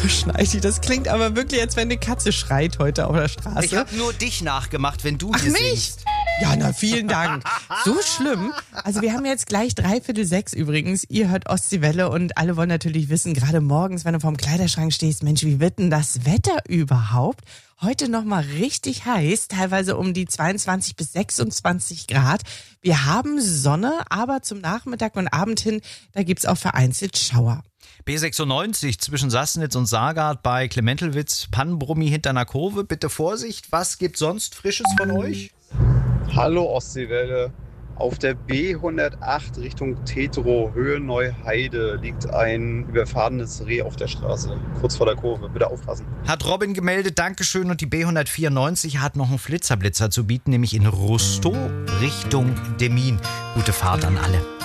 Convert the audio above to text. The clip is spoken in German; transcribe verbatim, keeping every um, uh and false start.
Schneidi, das klingt aber wirklich, als wenn eine Katze schreit heute auf der Straße. Ich habe nur dich nachgemacht, wenn du Ach, hier mich? singst. Ja, na, vielen Dank. So schlimm. Also wir haben jetzt gleich dreiviertel sechs übrigens. Ihr hört Ostseewelle und alle wollen natürlich wissen, gerade morgens, wenn du vorm Kleiderschrank stehst, Mensch, wie wird denn das Wetter überhaupt? Heute nochmal richtig heiß, teilweise um die zweiundzwanzig bis sechsundzwanzig Grad. Wir haben Sonne, aber zum Nachmittag und Abend hin, da gibt's auch vereinzelt Schauer. B sechsundneunzig zwischen Sassnitz und Saargard bei Klementelwitz, Pannenbrummi hinter einer Kurve. Bitte Vorsicht, was gibt sonst Frisches von euch? Hallo Ostseewelle. Auf der B hundertacht Richtung Tetro, Höhe Neuheide, liegt ein überfahrenes Reh auf der Straße, kurz vor der Kurve. Bitte aufpassen. Hat Robin gemeldet, Dankeschön. Und die B hundertvierundneunzig hat noch einen Flitzer-Blitzer zu bieten, nämlich in Rustow Richtung Demmin. Gute Fahrt an alle.